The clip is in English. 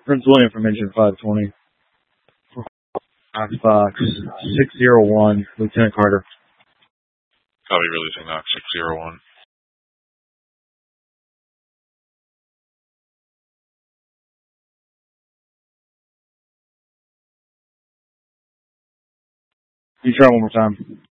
Prince William from Engine 520. Fox 601, Lieutenant Carter. Copy, releasing Knox 601. You try one more time.